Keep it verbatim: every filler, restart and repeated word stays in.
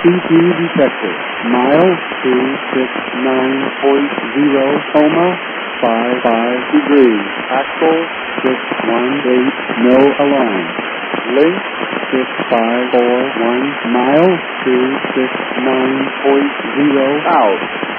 C P detected. Mile two six nine point zero, coma, five five degrees. Axle six one eight, no alarm. Link six five four one, mile two six nine point zero, out.